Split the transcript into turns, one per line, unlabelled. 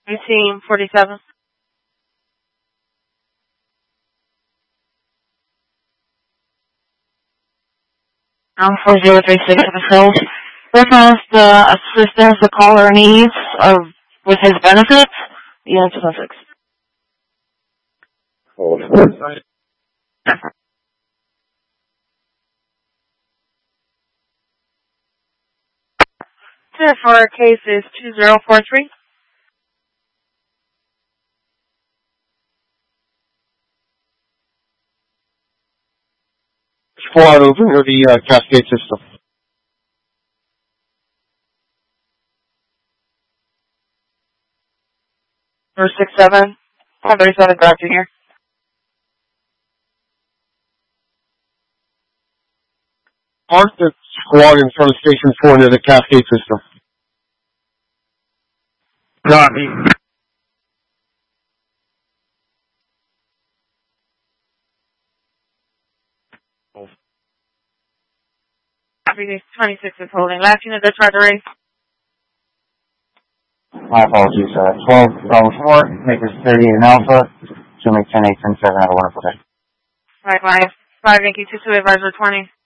Team 47. I'm 4036 of the Hills. This has the assistance the caller needs with his benefits. The answer is 6.
Hold.
For our case is 2043.
Squad over near the Cascade system.
467. 537 Grafton here.
Park the squad in front of Station 4 near the Cascade system. Copy.
Copy 26 is holding. Last unit, that's right, the race.
My apologies, 12 Bravo 4, Makers 38 and Alpha, Zooming 10 8 10 7, have a wonderful day.
Right, 5 Yankee 22 Advisor 20.